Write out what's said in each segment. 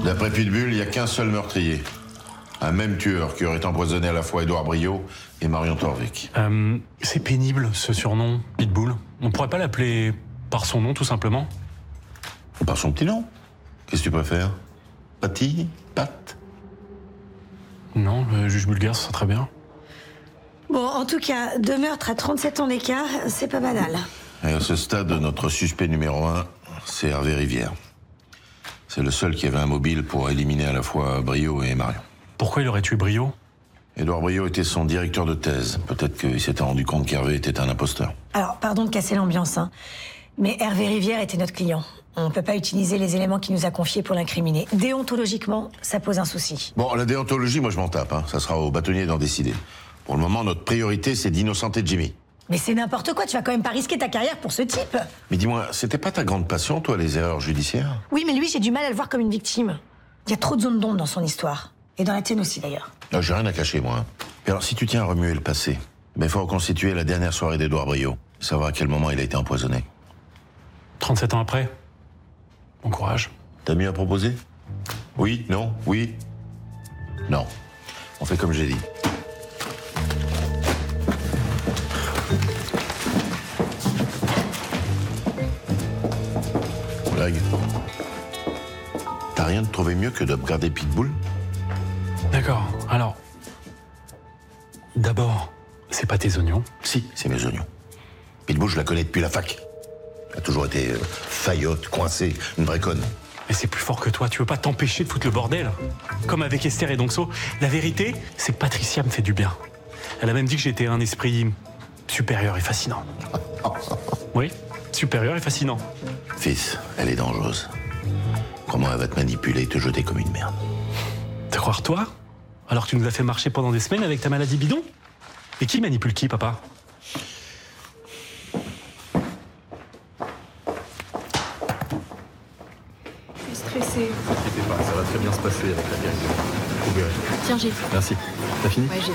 D'après Pitbull, il n'y a qu'un seul meurtrier. Un même tueur qui aurait empoisonné à la fois Édouard Briot et Marion Torvik. C'est pénible, ce surnom, Pitbull. On pourrait pas l'appeler par son nom, tout simplement? Par son petit nom. Qu'est-ce que tu préfères? Patty? Pat? Non, le juge Bulgare, ça serait très bien. Bon, en tout cas, 2 meurtres à 37 ans d'écart, c'est pas banal. Et à ce stade, notre suspect numéro 1, c'est Hervé Rivière. C'est le seul qui avait un mobile pour éliminer à la fois Briot et Marion. Pourquoi il aurait tué Briot? Édouard Briot était son directeur de thèse. Peut-être qu'il s'était rendu compte qu'Hervé était un imposteur. Alors, pardon de casser l'ambiance, hein, mais Hervé Rivière était notre client. On ne peut pas utiliser les éléments qu'il nous a confiés pour l'incriminer. Déontologiquement, ça pose un souci. Bon, la déontologie, moi je m'en tape. Ça sera au bâtonnier d'en décider. Pour le moment, notre priorité, c'est d'innocenter Jimmy. Mais c'est n'importe quoi, tu vas quand même pas risquer ta carrière pour ce type. Mais dis-moi, c'était pas ta grande passion, toi, les erreurs judiciaires? Oui, mais lui, j'ai du mal à le voir comme une victime. Il y a trop de zones d'ombre dans son histoire. Et dans la tienne aussi, d'ailleurs. Ah, j'ai rien à cacher, moi. Et alors, si tu tiens à remuer le passé, il faut reconstituer la dernière soirée d'Édouard Briot. Savoir à quel moment il a été empoisonné. 37 ans après. Bon courage. T'as mieux à proposer? Oui? Non? Oui? Non. On fait comme j'ai dit. Blague. T'as rien de trouvé mieux que d'upgrader Pitbull? D'accord, alors... D'abord, c'est pas tes oignons. Si, c'est mes oignons. Pitbull, je la connais depuis la fac. Elle a toujours été faillotte, coincée, une vraie conne. Mais c'est plus fort que toi, tu veux pas t'empêcher de foutre le bordel. Comme avec Esther et Donxo. La vérité, c'est que Patricia me fait du bien. Elle a même dit que j'étais un esprit supérieur et fascinant. Oui, supérieur et fascinant. Fils, elle est dangereuse. Crois-moi, elle va te manipuler et te jeter comme une merde. Te croire toi? Alors que tu nous as fait marcher pendant des semaines avec ta maladie bidon? Et qui manipule qui, papa? Je suis stressée. T'inquiétez pas, ça va très bien se passer avec la direction. Vous verrez. Tiens, j'ai. Merci. T'as fini? Ouais, j'ai.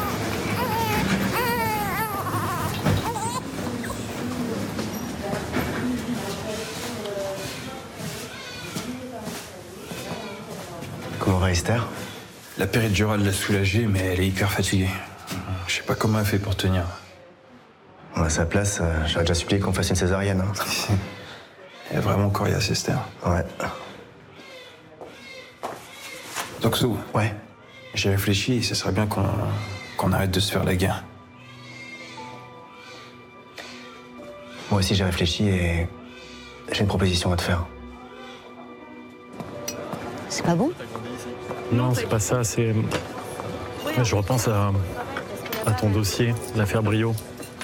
Comment va Esther? La péridurale l'a soulagée, mais elle est hyper fatiguée. Je sais pas comment elle fait pour tenir. À sa place, j'aurais déjà supplié qu'on fasse une césarienne. Hein. Elle est vraiment coriace, Esther. Ouais. Doxo, Ouais. j'ai réfléchi et ce serait bien qu'on arrête de se faire la guerre. Moi aussi j'ai réfléchi et j'ai une proposition à te faire. C'est pas bon? Non, c'est pas ça, c'est... Je repense à ton dossier, l'affaire Briot.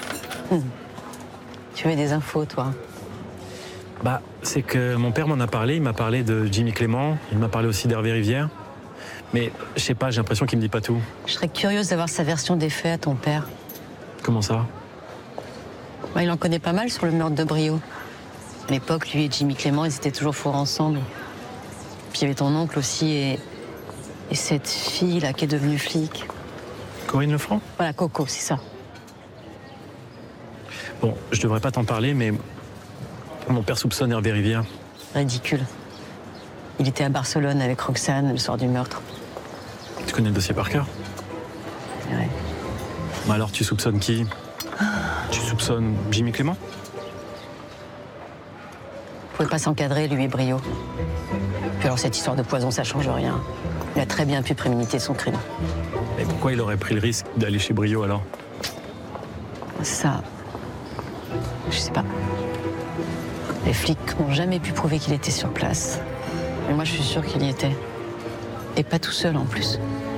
Tu veux des infos, toi? Bah, c'est que mon père m'en a parlé, il m'a parlé de Jimmy Clément, il m'a parlé aussi d'Hervé Rivière. Mais je sais pas, j'ai l'impression qu'il me dit pas tout. Je serais curieuse d'avoir sa version des faits à ton père. Comment ça? Bah, il en connaît pas mal sur le meurtre de Briot. À l'époque, lui et Jimmy Clément, ils étaient toujours forts ensemble. Puis il y avait ton oncle aussi et cette fille-là qui est devenue flic. Corinne Lefranc? Voilà, Coco, c'est ça. Bon, je devrais pas t'en parler, mais mon père soupçonne Hervé Rivière. Ridicule. Il était à Barcelone avec Roxane le soir du meurtre. Tu connais le dossier par cœur? Ouais. Bah alors, tu soupçonnes qui? Tu soupçonnes Jimmy Clément? Il pouvait pas s'encadrer, lui et Briot. Puis alors, cette histoire de poison, ça change rien. Il a très bien pu préméditer son crime. Et pourquoi il aurait pris le risque d'aller chez Briot alors? Ça, je sais pas. Les flics n'ont jamais pu prouver qu'il était sur place. Mais moi, je suis sûre qu'il y était. Et pas tout seul, en plus.